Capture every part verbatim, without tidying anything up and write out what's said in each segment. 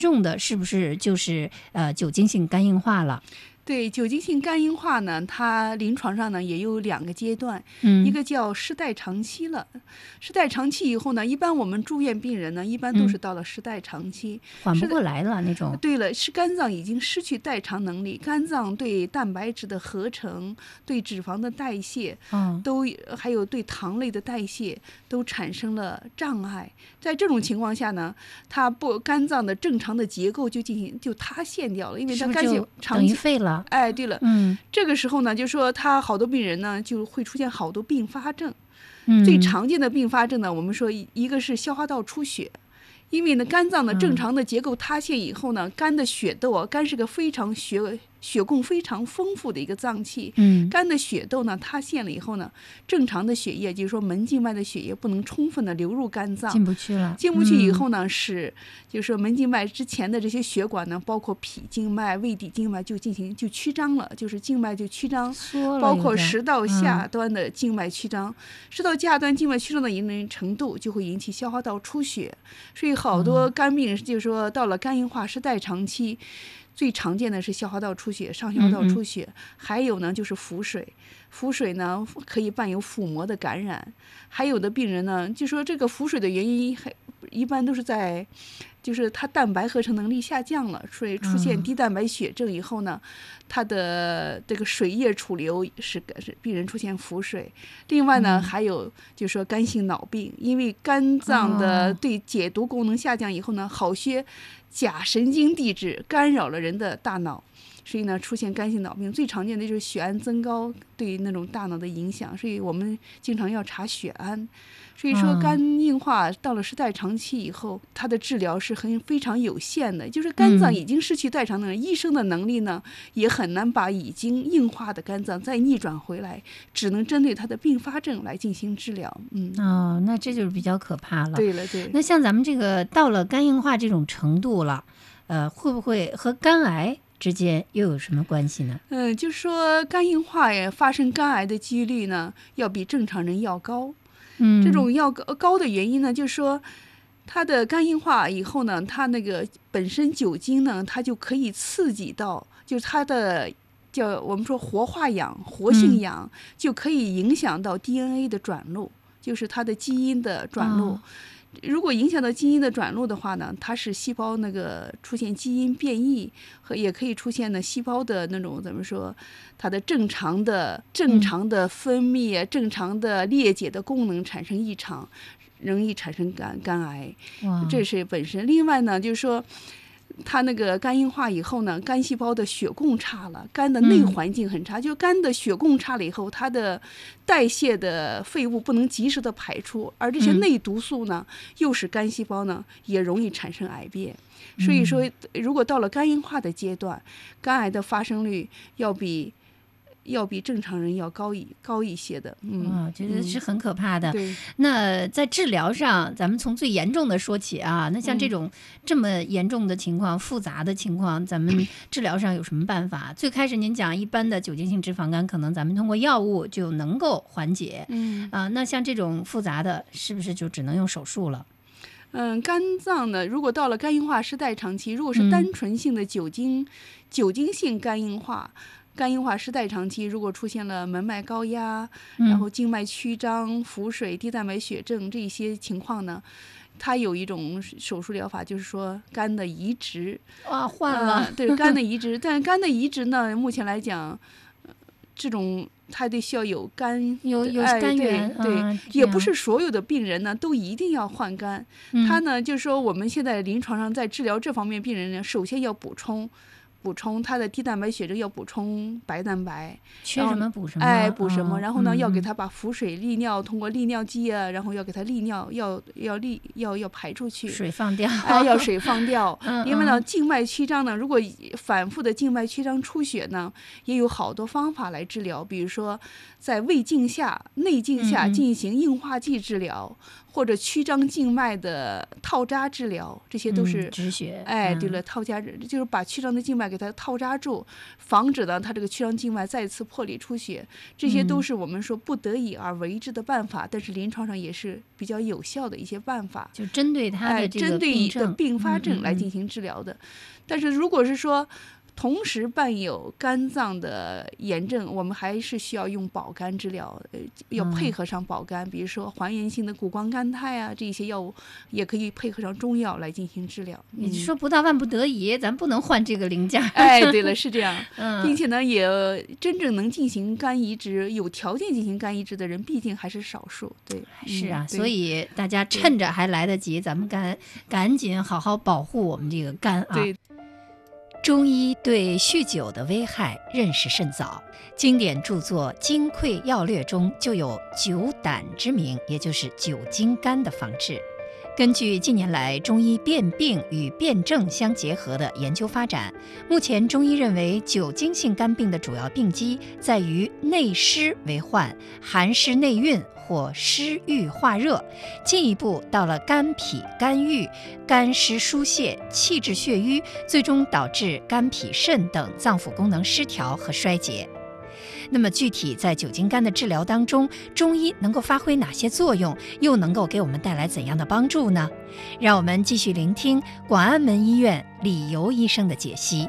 重的是不是就是呃酒精性肝硬化了？ 对，酒精性肝硬化呢，它临床上呢也有两个阶段， 嗯， 一个叫失代偿期了。失代偿期以后呢，一般我们住院病人呢，一般都是到了失代偿期， 缓不过来了那种。 对了，是肝脏已经失去代偿能力，肝脏对蛋白质的合成、对脂肪的代谢， 嗯， 都还有对糖类的代谢都产生了障碍。在这种情况下呢，它不肝脏的正常的结构就进行就塌陷掉了，因为它肝血长等于废了。 哎，对了， 嗯， 这个时候呢，就说他好多病人呢就会出现好多并发症。 嗯， 最常见的并发症呢，我们说一个是消化道出血，因为呢肝脏的正常的结构塌陷以后呢，嗯、肝的血窦啊，肝是个非常血血供非常丰富的一个脏器， 嗯， 肝的血窦呢塌陷了以后呢，正常的血液就是说门静脉的血液不能充分的流入肝脏， 进不去了， 进不去以后呢，嗯、是就是说门静脉之前的这些血管呢，包括脾静脉、胃底静脉就进行就曲张了，就是静脉就曲张，包括食道下端的静脉曲张，嗯、食道下端静脉曲张的一定程度就会引起消化道出血，所以好多肝病人就是说到了肝硬化失代偿期。最常见的是消化道出血、上消化道出血，嗯嗯还有呢就是腹水，腹水呢可以伴有腹膜的感染，还有的病人呢就说这个腹水的原因还一般都是在，就是它蛋白合成能力下降了，所以出现低蛋白血症以后呢，它的这个水液储留使使病人出现腹水。另外呢，还有就是说肝性脑病，因为肝脏的对解毒功能下降以后呢，好些假神经递质干扰了人的大脑，所以呢出现肝性脑病。最常见的就是血氨增高对那种大脑的影响，所以我们经常要查血氨。所以说肝硬化到了失代偿期以后，它的治疗是很非常有限的，就是肝脏已经失去代偿能力，嗯、医生的能力呢也很难把已经硬化的肝脏再逆转回来，只能针对它的并发症来进行治疗。嗯， 哦，那这就是比较可怕了。 对了，对。 那像咱们这个到了肝硬化这种程度了，呃，会不会和肝癌之间又有什么关系呢？ 嗯，就是说肝硬化呀，发生肝癌的几率呢，要比正常人要高。 嗯， 这种要高的原因呢，就是说，它的肝硬化以后呢，它那个本身酒精呢，它就可以刺激到，就是它的叫我们说活化氧、活性氧，嗯、就可以影响到 D N A 的转录，就是它的基因的转录。哦，如果影响到基因的转录的话呢，它是细胞那个出现基因变异，和也可以出现呢细胞的那种怎么说，它的正常的正常的分泌、嗯、正常的裂解的功能产生异常，容易产生肝肝癌。这是本身。另外呢，就是说，它那个肝硬化以后呢，肝细胞的血供差了，肝的内环境很差，嗯、就肝的血供差了以后，它的代谢的废物不能及时的排出，而这些内毒素呢，嗯、又使肝细胞呢也容易产生癌变。所以说，如果到了肝硬化的阶段，肝癌的发生率要比要比正常人要高一高一些的。嗯， 哦，这个是很可怕的。 对， 那在治疗上，咱们从最严重的说起啊。那像这种这么严重的情况、嗯、复杂的情况，咱们治疗上有什么办法？最开始您讲一般的酒精性脂肪肝，可能咱们通过药物就能够缓解。 嗯啊，那像这种复杂的，是不是就只能用手术了？ 嗯，肝脏呢，如果到了肝硬化失代偿期，如果是单纯性的酒精、嗯、酒精性肝硬化。肝硬化失代偿期，如果出现了门脉高压， 嗯、 然后静脉曲张、腹水、低蛋白血症这些情况呢，它有一种手术疗法，就是说肝的移植。 啊，换了。 呃、对，肝的移植，但肝的移植呢，目前来讲，呃、这种它得需要有肝有有肝源， 哎、对，对嗯、 也不是所有的病人呢都一定要换肝。 嗯、 它呢，就是说我们现在临床上在治疗这方面病人呢，首先要补充。补充它的低蛋白血症，要补充白蛋白， 缺什么补什么， 哎，补什么，然后呢， 嗯、 要给他把腹水利尿，通过利尿剂啊，然后要给他利尿，要要利要要排出去， 水放掉， 哎，要水放掉。 嗯、 因为呢，静脉曲张呢，如果反复的静脉曲张出血呢，也有好多方法来治疗，比如说在胃镜下、内镜下进行硬化剂治疗， 嗯、 或者曲张静脉的套扎治疗，这些都是、 嗯、止血。 哎，对了，套扎就是把曲张的静脉给它套扎住，防止呢它这个曲张静脉再次破裂出血。这些都是我们说不得已而为之的办法，嗯、但是临床上也是比较有效的一些办法， 就针对它的这个病症、 哎、针对的并发症来进行治疗的。嗯嗯嗯，但是如果是说同时伴有肝脏的炎症，我们还是需要用保肝治疗，呃，要配合上保肝，嗯、比如说还原性的谷胱甘肽啊，这些药物也可以配合上中药来进行治疗。 你就说不到万不得已，咱不能换这个零件。 哎，对了，是这样， 嗯、 并且呢，也真正能进行肝移植、有条件进行肝移植的人，毕竟还是少数。对， 是啊， 嗯、 所以大家趁着还来得及，咱们赶赶紧好好保护我们这个肝啊。 对。 中医对酗酒的危害认识甚早，经典著作《金匮要略》中就有酒胆之名，也就是酒精肝的防治。根据近年来中医辨病与辨证相结合的研究发展，目前中医认为酒精性肝病的主要病机在于内湿为患，寒湿内蕴或湿郁化热，进一步到了肝脾、肝郁、肝湿疏泄、气滞血瘀，最终导致肝脾肾等脏腑功能失调和衰竭。那么具体在酒精肝的治疗当中，中医能够发挥哪些作用，又能够给我们带来怎样的帮助呢？让我们继续聆听广安门医院李游医生的解析。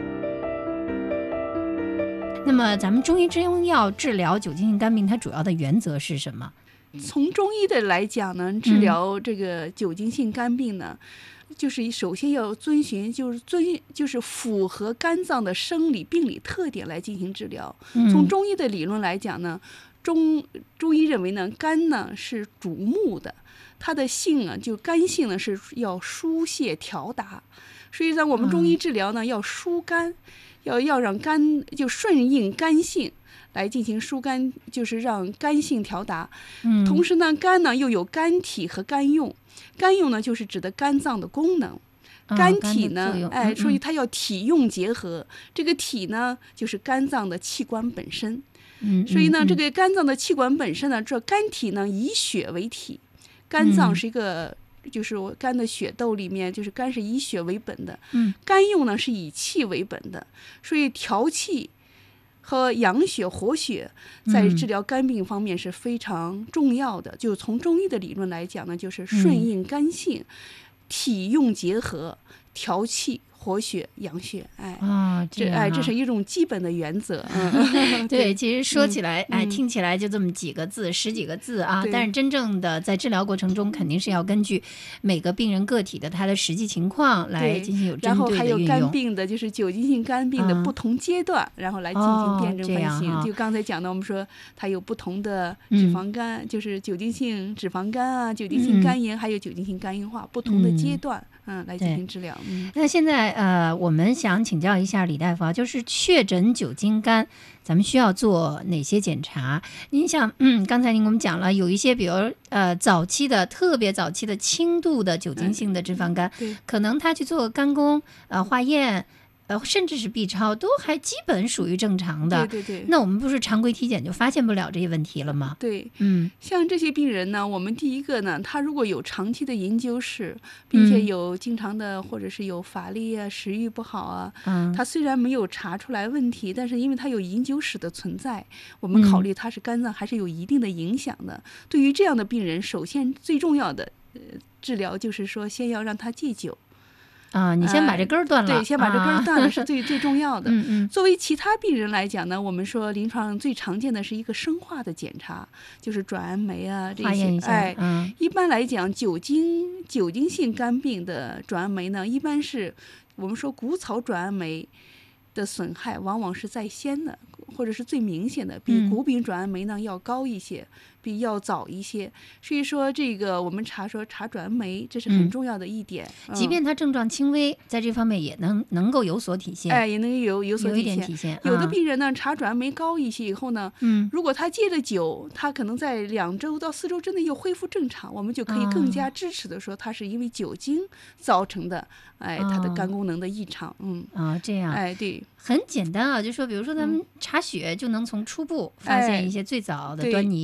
那么咱们中医中药治疗酒精性肝病，它主要的原则是什么？ 从中医的来讲呢，治疗这个酒精性肝病呢，嗯、就是首先要遵循，就是遵就是符合肝脏的生理病理特点来进行治疗。 嗯、 从中医的理论来讲呢，中中医认为呢，肝呢是主目的，它的性啊，就肝性呢是要疏泄调达，所以在我们中医治疗呢，嗯、要疏肝，要要让肝就顺应肝性。来进行疏肝，就是让肝性调达。 嗯， 同时呢，肝呢又有肝体和肝用。肝用呢就是指的肝脏的功能， 哦、 肝体呢， 嗯、 哎，所以它要体用结合。嗯、这个体呢就是肝脏的器官本身。 嗯， 所以呢， 嗯、 这个肝脏的器官本身呢，这肝体呢以血为体，肝脏是一个。嗯、就是肝的血窦里面，就是肝是以血为本的。 嗯， 肝用呢是以气为本的，所以调气和养血活血在治疗肝病方面是非常重要的。嗯、就从中医的理论来讲呢，就是顺应肝性，嗯、体用结合，调气活血养血。哎， 哦，这这哎，这是一种基本的原则。 嗯、对，其实说起来， 嗯、 哎，听起来就这么几个字，十几个字啊。但是真正的在治疗过程中，肯定是要根据每个病人个体的他的实际情况来进行有针对的运用。 然后还有肝病的，就是酒精性肝病的不同阶段，嗯、然后来进行辩证分析。 哦、 就刚才讲的，我们说它有不同的脂肪肝，嗯、就是酒精性脂肪肝啊，酒精性肝炎，嗯、还有酒精性肝硬化，不同的阶段。嗯嗯，来进行治疗。嗯， 那现在呃，我们想请教一下李大夫啊，就是确诊酒精肝，咱们需要做哪些检查？您想，嗯，刚才您给我们讲了，有一些，比如呃，早期的特别早期的轻度的酒精性的脂肪肝， 嗯、 可能他去做肝功呃化验。呃，甚至是 B 超都还基本属于正常的。 对对对。 那我们不是常规体检就发现不了这些问题了吗？ 对， 嗯， 像这些病人呢，我们第一个呢，他如果有长期的饮酒史，并且有经常的、嗯、或者是有乏力啊、食欲不好啊， 嗯， 他虽然没有查出来问题，但是因为他有饮酒史的存在，我们考虑他是肝脏还是有一定的影响的。嗯、对于这样的病人，首先最重要的呃治疗就是说，先要让他戒酒。 啊，你先把这根儿断了、 呃。对，先把这根儿断了是最、 啊、 最重要的。 嗯嗯。 作为其他病人来讲呢，我们说临床上最常见的是一个生化的检查，就是转氨酶啊这些。哎， 嗯， 一般来讲，酒精酒精性肝病的转氨酶呢，一般是我们说谷草转氨酶的损害往往是在先的，或者是最明显的，比谷丙转氨酶呢要高一些。比要早一些，所以说这个我们查说查转氨酶，这是很重要的一点。 嗯、即便它症状轻微，在这方面也能能够有所体现。 哎，也能有有所体现。 有一点体现。 有的病人呢，查转氨酶高一些以后呢， 嗯， 如果他戒了酒，他可能在两周到四周之内又恢复正常，我们就可以更加支持的说，他是因为酒精造成的，哎，他的肝功能的异常。嗯啊、哦，这样。 哎，对。 很简单啊，就说比如说咱们查血就能从初步发现一些最早的端倪。 对。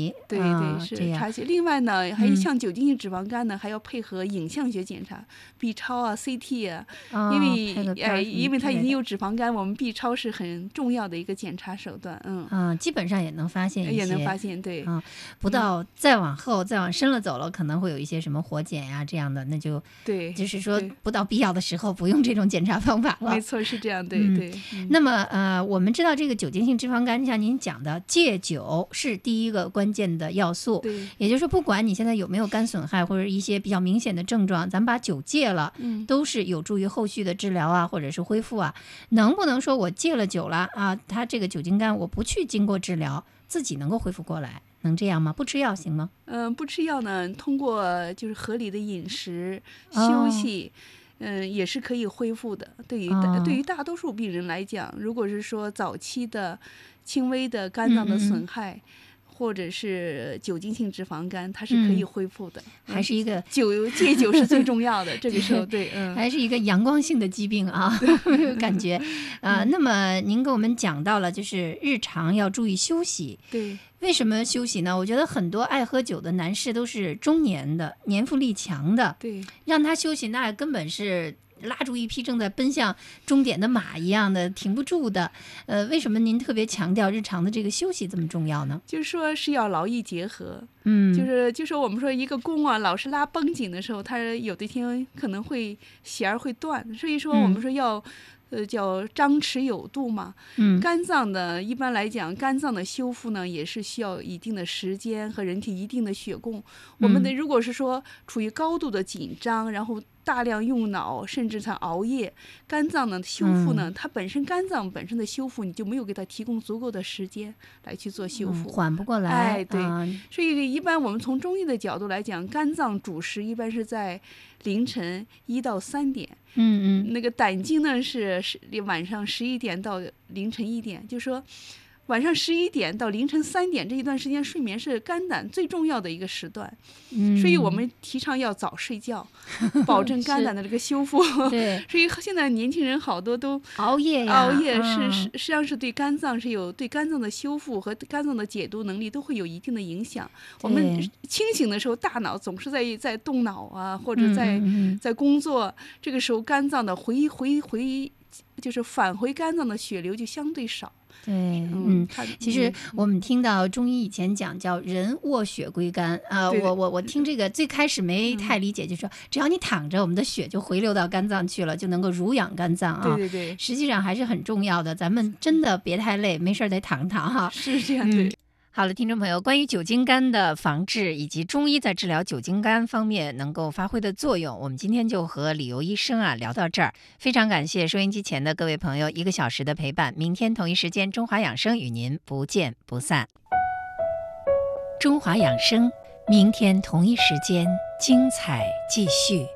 对，是查血。另外呢，还有像酒精性脂肪肝呢，嗯、还要配合影像学检查 ，B 超啊、C T 啊，哦、因为哎，因为它已经有脂肪肝，我们 B 超是很重要的一个检查手段。嗯嗯，基本上也能发现一些， 也能发现，对。 嗯，不到再往后、嗯、再往深了走了，可能会有一些什么活检呀、啊、这样的，那就对， 就是说不到必要的时候不用这种检查方法了。 没错，是这样，对、 嗯、 对。 嗯、那么呃，我们知道这个酒精性脂肪肝，像您讲的，戒酒是第一个关键的要素。 对， 也就是说，不管你现在有没有肝损害或者一些比较明显的症状，咱们把酒戒了， 嗯， 都是有助于后续的治疗啊，或者是恢复啊。能不能说我戒了酒了啊，他这个酒精肝我不去经过治疗，自己能够恢复过来？能这样吗？不吃药行吗？ 嗯、呃，不吃药呢，通过就是合理的饮食、休息。哦嗯，也是可以恢复的。对于、哦、对于大多数病人来讲，如果是说早期的轻微的肝脏的损害，嗯嗯或者是酒精性脂肪肝，它是可以恢复的。 嗯、还是一个酒戒酒是最重要的。这个时候，对，嗯， 还是一个阳光性的疾病啊，感觉。呃，那么您给我们讲到了，就是日常要注意休息。 对。 为什么休息呢？我觉得很多爱喝酒的男士都是中年的，年富力强的， 对， 让他休息那根本是拉住一匹正在奔向终点的马一样的，停不住的。呃，为什么您特别强调日常的这个休息这么重要呢？ 就是说是要劳逸结合， 嗯， 就是就是我们说一个弓啊，老是拉绷紧的时候，它有的天可能会弦儿会断，所以说我们说要。嗯呃，叫张弛有度嘛。 嗯， 肝脏的一般来讲，肝脏的修复呢，也是需要一定的时间和人体一定的血供。我们的如果是说处于高度的紧张，然后大量用脑，甚至它熬夜，肝脏的修复呢，嗯、它本身肝脏本身的修复，你就没有给它提供足够的时间来去做修复， 嗯、缓不过来。 哎，对。 啊、 所以一般我们从中医的角度来讲，肝脏主食一般是在凌晨一到三点。 嗯嗯， 那个胆经呢是是晚上十一点到凌晨一点，就说晚上十一点到凌晨三点这一段时间睡眠是肝胆最重要的一个时段， 嗯， 所以我们提倡要早睡觉，保证肝胆的这个修复。 对， 所以现在年轻人好多都熬夜呀， 熬夜是、 嗯、 实际上是对肝脏是有对肝脏的修复和肝脏的解毒能力都会有一定的影响。我们清醒的时候，大脑总是在在动脑啊，或者在、 嗯嗯、 在工作，这个时候肝脏的回回回就是返回肝脏的血流就相对少。 对，嗯，其实我们听到中医以前讲叫人卧血归肝啊、呃，我我我听这个最开始没太理解，就是说只要你躺着，我们的血就回流到肝脏去了，就能够濡养肝脏啊。 对对对， 实际上还是很重要的，咱们真的别太累，没事得躺躺哈。 是这样的。嗯， 好了，听众朋友，关于酒精肝的防治以及中医在治疗酒精肝方面能够发挥的作用，我们今天就和李由医生啊聊到这儿。非常感谢收音机前的各位朋友一个小时的陪伴，明天同一时间中华养生与您不见不散。中华养生，明天同一时间精彩继续。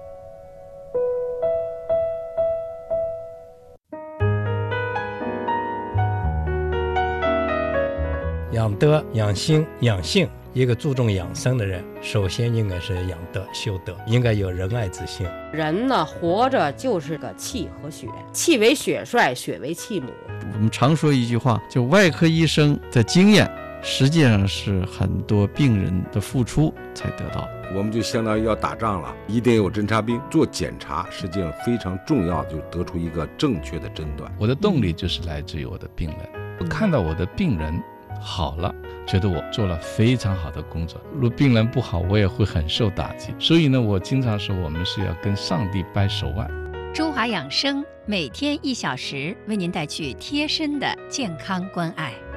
养德、养心、养性，一个注重养生的人，首先应该是养德、修德，应该有仁爱之心。 人呢，活着就是个气和血，气为血帅，血为气母。 我们常说一句话，就外科医生的经验，实际上是很多病人的付出才得到。 我们就相当于要打仗了，一定有侦察兵做检查，实际上非常重要，就得出一个正确的诊断。 我的动力就是来自于我的病人，我看到我的病人好了，觉得我做了非常好的工作。如果病人不好，我也会很受打击。所以呢，我经常说，我们是要跟上帝掰手腕。 中华养生每天一小时，为您带去贴身的健康关爱。